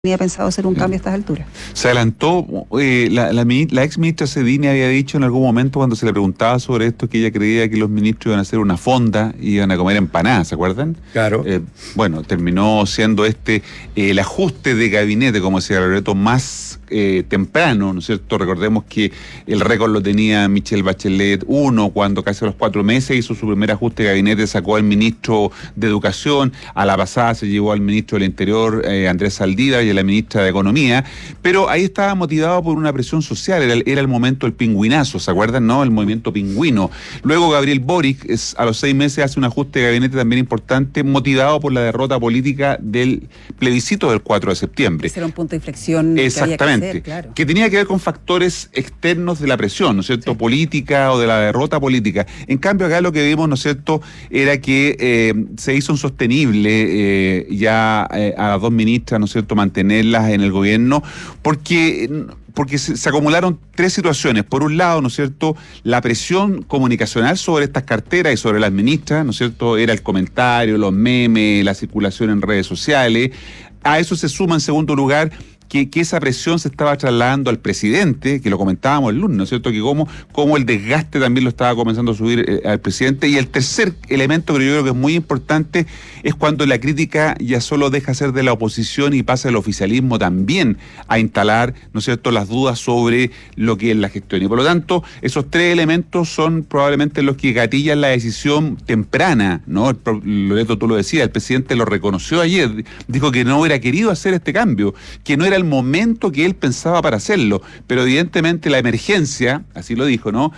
tenía pensado hacer un cambio a estas alturas. Se adelantó, la ex ministra Cedini había dicho en algún momento cuando se le preguntaba sobre esto que ella creía que los ministros iban a hacer una fonda y iban a comer empanadas, ¿se acuerdan? Claro. Bueno, terminó siendo el ajuste de gabinete, como decía Loreto, más temprano, ¿no es cierto? Recordemos que el récord lo tenía Michelle Bachelet I, cuando casi a los 4 meses hizo su primer ajuste de gabinete, sacó al ministro de Educación, a la pasada se llevó al ministro del Interior, Andrés Saldívar, y a la ministra de Economía, pero ahí estaba motivado por una presión social, era el momento del pingüinazo, ¿se acuerdan? ¿No? El movimiento pingüino. Luego Gabriel Boric, a los 6 meses, hace un ajuste de gabinete también importante, motivado por la derrota política del plebiscito del 4 de septiembre. Ese era un punto de inflexión. Exactamente. Claro. Que tenía que ver con factores externos de la presión, ¿no es cierto? Sí. Política o de la derrota política. En cambio, acá lo que vimos, ¿no es cierto?, era que se hizo insostenible a las dos ministras, ¿no es cierto?, mantenerlas en el gobierno, porque se acumularon 3 situaciones. Por un lado, ¿no es cierto?, la presión comunicacional sobre estas carteras y sobre las ministras, ¿no es cierto?, era el comentario, los memes, la circulación en redes sociales. A eso se suma, en segundo lugar, que esa presión se estaba trasladando al presidente, que lo comentábamos el lunes, ¿no es cierto?, que como el desgaste también lo estaba comenzando a subir al presidente. Y el tercer elemento que yo creo que es muy importante es cuando la crítica ya solo deja ser de la oposición y pasa el oficialismo también a instalar, ¿no es cierto?, las dudas sobre lo que es la gestión. Y por lo tanto, esos 3 elementos son probablemente los que gatillan la decisión temprana, ¿no? Loreto, tú lo decías, el presidente lo reconoció ayer, dijo que no hubiera querido hacer este cambio, que no era el momento que él pensaba para hacerlo, pero evidentemente la emergencia, así lo dijo, ¿no?,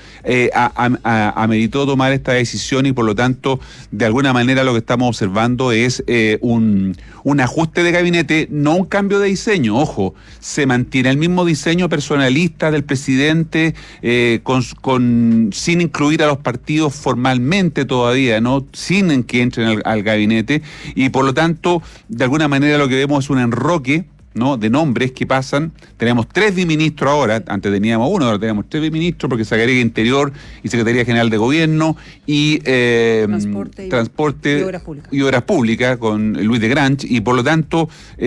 ameritó tomar esta decisión y por lo tanto, de alguna manera lo que estamos observando es un ajuste de gabinete, no un cambio de diseño, ojo, se mantiene el mismo diseño personalista del presidente, sin incluir a los partidos formalmente todavía, ¿no?, sin que entren al gabinete, y por lo tanto, de alguna manera lo que vemos es un enroque, ¿no?, de nombres que pasan. Tenemos 3 biministros ahora, antes teníamos 1, ahora tenemos 3 biministros porque se agrega Interior y Secretaría General de Gobierno y Transporte y Obras Públicas con Luis de Granch, y por lo tanto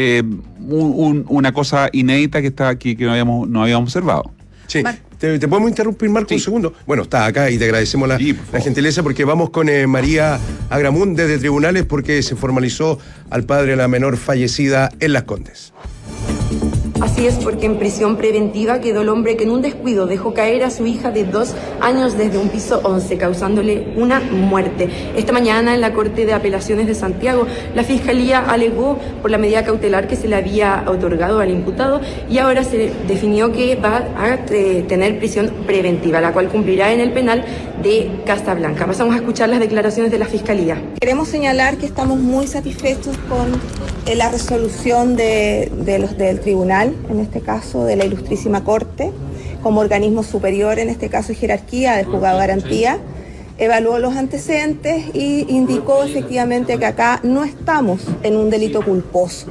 una cosa inédita que no habíamos observado. Sí. ¿Te podemos interrumpir, Marco, un segundo? Bueno, estás acá y te agradecemos la gentileza, porque vamos con María Agramunt desde Tribunales, porque se formalizó al padre de la menor fallecida en Las Condes. Así es, porque en prisión preventiva quedó el hombre que en un descuido dejó caer a su hija de 2 años desde un piso 11, causándole una muerte. Esta mañana en la Corte de Apelaciones de Santiago, la Fiscalía alegó por la medida cautelar que se le había otorgado al imputado, y ahora se definió que va a tener prisión preventiva, la cual cumplirá en el penal de Casablanca. Pasamos a escuchar las declaraciones de la Fiscalía. Queremos señalar que estamos muy satisfechos con la resolución del tribunal, en este caso de la Ilustrísima Corte, como organismo superior, en este caso jerarquía del juzgado de garantía, evaluó los antecedentes y indicó efectivamente que acá no estamos en un delito culposo.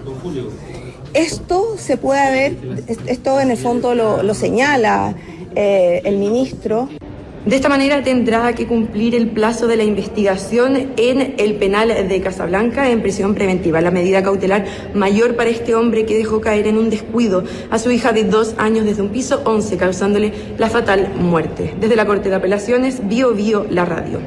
Esto se puede ver, esto en el fondo lo señala el ministro. De esta manera tendrá que cumplir el plazo de la investigación en el penal de Casablanca en prisión preventiva, la medida cautelar mayor para este hombre que dejó caer en un descuido a su hija de 2 años desde un piso 11, causándole la fatal muerte. Desde la Corte de Apelaciones, Bio la radio.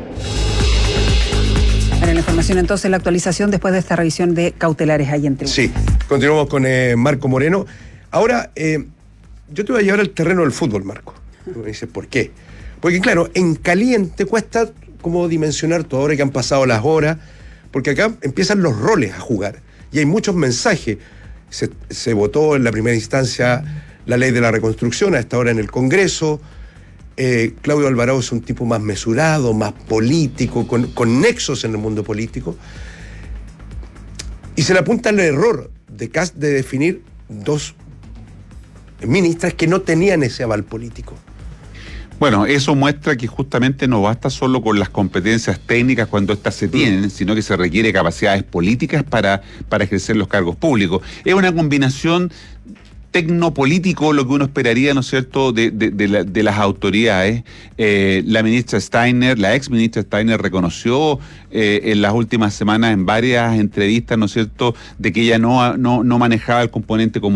Para la información entonces, la actualización después de esta revisión de cautelares ahí en tribunal. Sí, continuamos con Marco Moreno. Ahora, yo te voy a llevar al terreno del fútbol, Marco. Me dices, ¿por qué? Porque claro, en caliente cuesta como dimensionar todo, ahora que han pasado las horas, porque acá empiezan los roles a jugar y hay muchos mensajes. Se votó en la primera instancia la ley de la reconstrucción, a esta hora en el Congreso. Claudio Alvarado es un tipo más mesurado, más político, con nexos en el mundo político. Y se le apunta al error de Kast de definir 2 ministras que no tenían ese aval político. Bueno, eso muestra que justamente no basta solo con las competencias técnicas cuando éstas se tienen, sino que se requiere capacidades políticas para ejercer los cargos públicos. Es una combinación tecnopolítico lo que uno esperaría, ¿no es cierto?, de las autoridades. La ministra Steiner, la ex ministra Steiner, reconoció en las últimas semanas en varias entrevistas, ¿no es cierto?, de que ella no manejaba el componente como